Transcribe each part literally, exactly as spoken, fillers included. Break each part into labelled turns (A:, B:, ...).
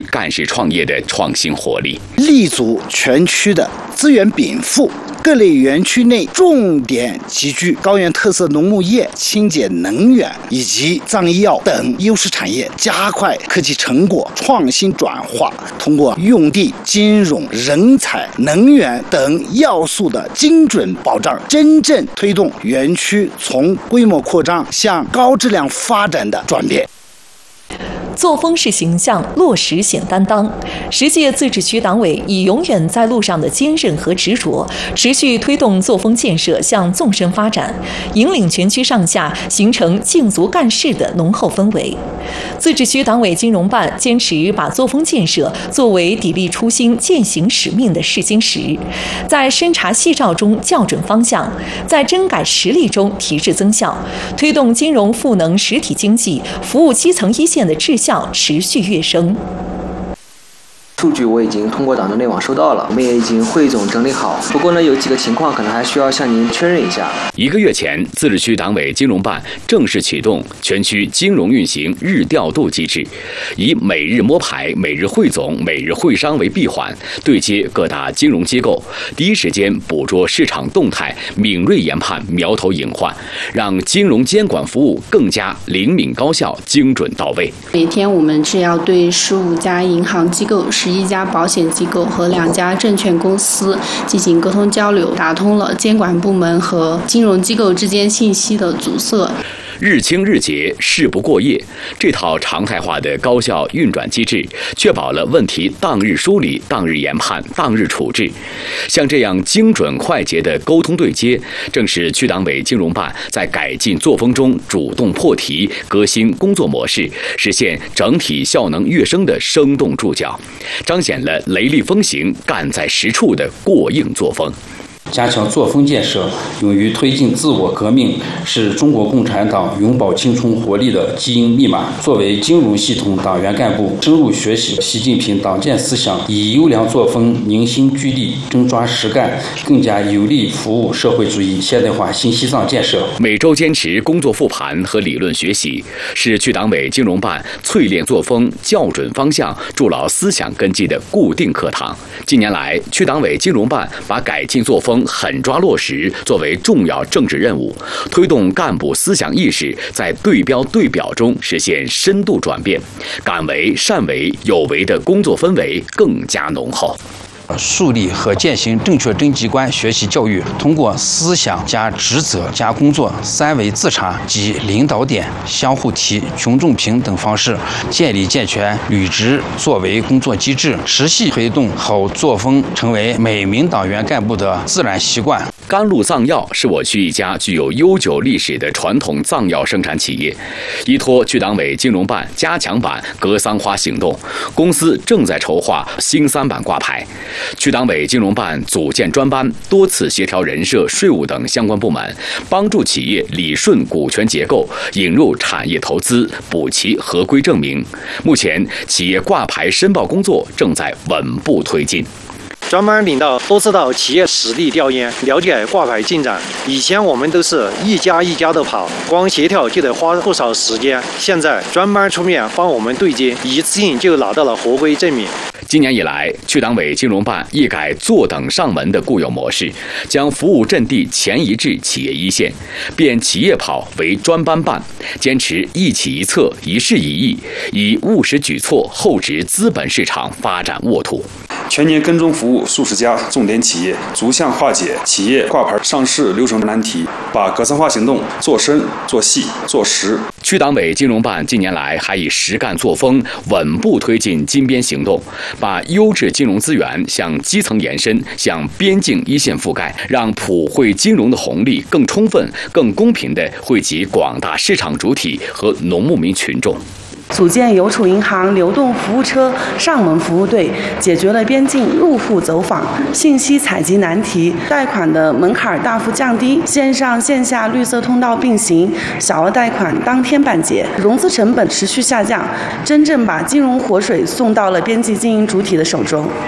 A: 干事创业的创新活力，
B: 立足全区的资源禀赋。各类园区内重点集聚高原特色农牧业、清洁能源以及藏医药等优势产业，加快科技成果创新转化，通过用地、金融、人才、能源等要素的精准保障，真正推动园区从规模扩张向高质量发展的转变。
C: 作风是形象，落实显担当。十届自治区党委以永远在路上的坚韧和执着，持续推动作风建设向纵深发展，引领全区上下形成竞足干事的浓厚氛围。自治区党委金融办坚持把作风建设作为砥砺初心、践行使命的试金石，在深查细照中校准方向，在真改实力中提质增效，推动金融赋能实体经济，服务基层一线的质效持续跃升。
D: 数据我已经通过党的内网收到了，我们也已经汇总整理好。不过呢，有几个情况可能还需要向您确认一下。
A: 一个月前，自治区党委金融办正式启动全区金融运行日调度机制，以每日摸排、每日汇总、每日会商为闭环，对接各大金融机构，第一时间捕捉市场动态，敏锐研判苗头隐患，让金融监管服务更加灵敏高效、精准到位。
E: 每天我们是要对十五家银行机构、十一家保险机构和两家证券公司进行沟通交流，打通了监管部门和金融机构之间信息的阻塞。
A: 日清日结，事不过夜，这套常态化的高效运转机制，确保了问题当日梳理、当日研判、当日处置。像这样精准快捷的沟通对接，正是区党委金融办在改进作风中主动破题、革新工作模式，实现整体效能跃升的生动注脚，彰显了雷厉风行、干在实处的过硬作风。
F: 加强作风建设，勇于推进自我革命，是中国共产党永葆青春活力的基因密码。作为金融系统党员干部，深入学习习近平党建思想，以优良作风凝心聚力，真抓实干，更加有力服务社会主义现代化新西藏建设。
A: 每周坚持工作复盘和理论学习，是区党委金融办淬炼作风、校准方向、筑牢思想根基的固定课堂。近年来，区党委金融办把改进作风狠抓落实作为重要政治任务，推动干部思想意识在对标对表中实现深度转变，敢为善为有为的工作氛围更加浓厚。
F: 树立和践行正确征集观学习教育，通过思想加职责加工作三维自查及领导点、相互提、群众评等方式，建立健全履职作为工作机制，持续推动好作风成为每名党员干部的自然习惯。
A: 甘露藏药是我区一家具有悠久历史的传统藏药生产企业，依托区党委金融办加强版格桑花行动，公司正在筹划新三板挂牌。区党委金融办组建专班，多次协调人社、税务等相关部门，帮助企业理顺股权结构，引入产业投资，补齐合规证明。目前，企业挂牌申报工作正在稳步推进。
G: 专班领导多次到企业实地调研，了解挂牌进展。以前我们都是一家一家的跑，光协调就得花不少时间。现在专班出面帮我们对接，一次性就拿到了合规证明。
A: 今年以来，区党委金融办一改坐等上门的固有模式，将服务阵地前移至企业一线，变企业跑为专班办，坚持一企一策、一事一议，以务实举措厚植资本市场发展沃土。
H: 全年跟踪服务数十家重点企业，逐项化解企业挂牌上市流程难题，把格桑化行动做深、做细、做实。
A: 区党委金融办近年来还以实干作风，稳步推进金边行动，把优质金融资源向基层延伸，向边境一线覆盖，让普惠金融的红利更充分、更公平地惠及广大市场主体和农牧民群众。
I: 组建邮储银行流动服务车上门服务队，解决了边境入户走访、信息采集难题，贷款的门槛大幅降低，线上线下绿色通道并行，小额贷款当天办结，融资成本持续下降，真正把金融活水送到了边际经营主体的手中。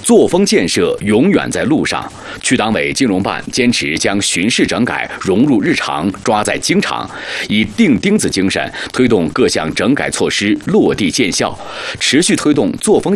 A: 作风建设永远在路上。区党委金融办坚持将巡视整改融入日常，抓在经常，以钉钉子精神推动各项整改措施落地见效，持续推动作风